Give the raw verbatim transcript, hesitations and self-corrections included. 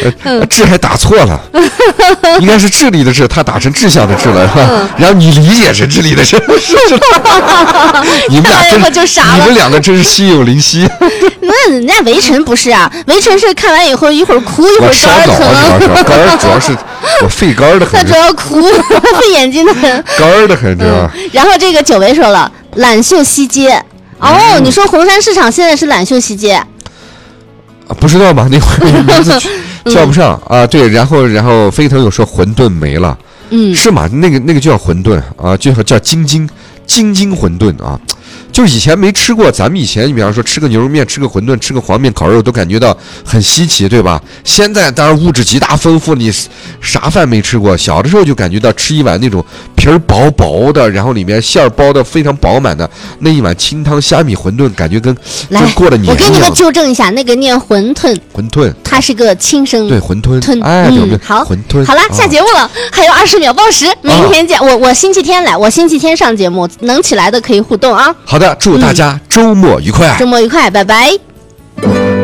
呃，志还打错了，应该是智力的智，他打成志向的志了，嗯、然后你理解成智力的智，是是你们俩真就傻了， 你们两个真是心有灵犀。 那人家围城不是啊，围城是看完以后一会儿哭一会儿肝儿疼，肝儿主要是我肺肝的很， 他主要哭，费眼睛的很， 肝的很，知道吧？ 然后这个九维说了，揽袖西街。哦，嗯、你说红山市场现在是揽袖西街？ 啊，不知道吗？那会儿名字叫不上、嗯、啊。对，然后然后飞腾有说馄饨没了， 嗯， 是吗？那个那个就叫馄饨啊，就叫京津京津馄饨啊。就是以前没吃过，咱们以前你比方说吃个牛肉面，吃个馄饨，吃个黄面烤肉，都感觉到很稀奇，对吧？现在当然物质极大丰富，你啥饭没吃过？小的时候就感觉到吃一碗那种皮儿薄薄的，然后里面馅儿包的非常饱满的那一碗清汤虾米馄饨，感觉跟跟过了年一样。 我给你们纠正一下，那个念馄饨， 馄饨， 它是个轻声， 对，馄饨， 吞， 哎， 嗯，好， 馄饨。 好了，下节目了，还有二十秒报时，明天见。我我星期天来，我星期天上节目，能起来的可以互动啊。 好的，祝大家周末愉快， 周末愉快，拜拜。